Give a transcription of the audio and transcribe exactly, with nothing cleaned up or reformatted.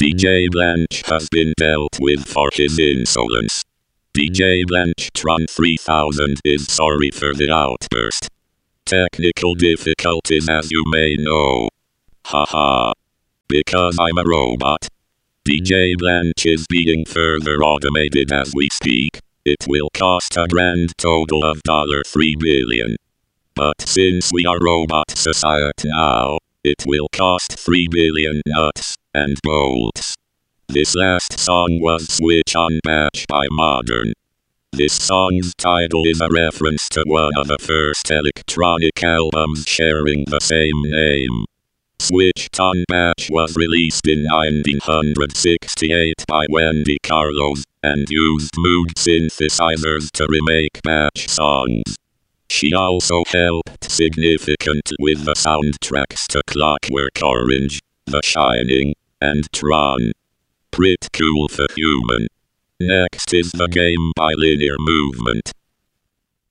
D J Blanch has been dealt with for his insolence. D J Blanchtron three thousand is sorry for the outburst. Technical difficulties, as you may know. Haha. Because I'm a robot. D J Blanch is being further automated as we speak. It will cost a grand total of three billion dollars. But since we are robot society now, it will cost three billion nuts and bolts. This last song was Switch on Batch by Modern. This song's title is a reference to one of the first electronic albums sharing the same name. Switched on Batch was released in nineteen sixty-eight by Wendy Carlos, and used Moog synthesizers to remake Batch songs. She also helped significantly with the soundtracks to Clockwork Orange, The Shining, and Tron. Pretty cool for human. Next is The Game by Linear Movement.